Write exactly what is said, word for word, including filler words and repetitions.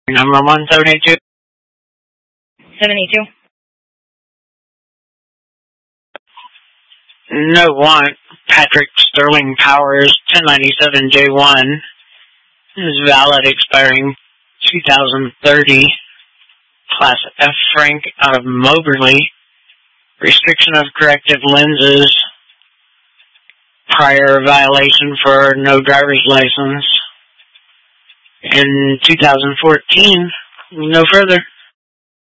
Number one seventy-two. seventy-two. Note one, Patrick Sterling Powers, ten ninety-seven J one. Is valid, expiring two thousand thirty. Class F Frank out of Moberly. Restriction of corrective lenses. Prior violation for no driver's license. In two thousand fourteen, no further.